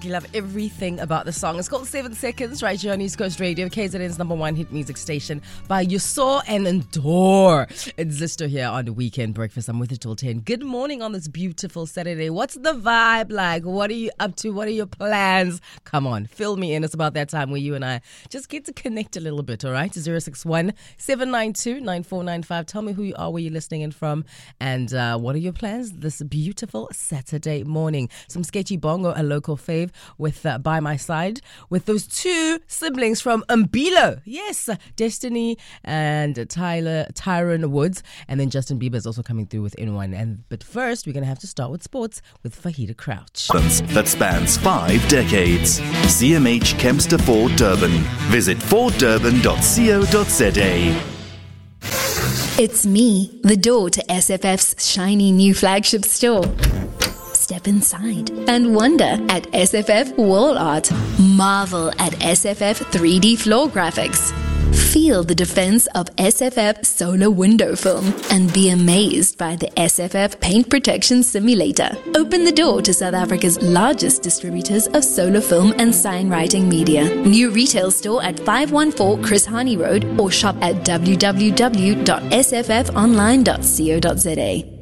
absolutely love everything about the song. It's called 7 Seconds right here on East Coast Radio, KZN's #1 hit music station by Yusor and Endor. It's Zisto here on the Weekend Breakfast. I'm with you till 10. Good morning on this beautiful Saturday. What's the vibe like? What are you up to? What are your plans? Come on, fill me in. It's about that time where you and I just get to connect a little bit, all right? 061 792 9495. Tell me who you are, where you're listening in from, and what are your plans this beautiful Saturday morning. Some sketchy bongo, a local fave, with By My Side, with those two siblings from Mbilo. Yes, Destiny and Tyron Woods. And then Justin Bieber is also coming through with N1. But first, we're going to have to start with sports with Fahida Crouch. That spans 5 decades. CMH Kempster Ford Durban. Visit forddurban.co.za. It's me, the door to SFF's shiny new flagship store. Step inside and wonder at SFF Wall Art. Marvel at SFF 3D floor graphics. Feel the defense of SFF solar window film and be amazed by the SFF paint protection simulator. Open the door to South Africa's largest distributors of solar film and sign writing media. New retail store at 514 Chris Hani Road or shop at www.sffonline.co.za.